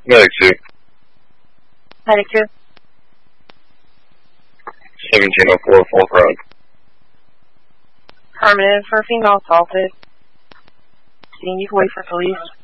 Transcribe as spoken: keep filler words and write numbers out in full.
Medic two. Medic two. seventeen oh four, Falk Road. Affirmative for female assaulted. Seeing you can wait for police.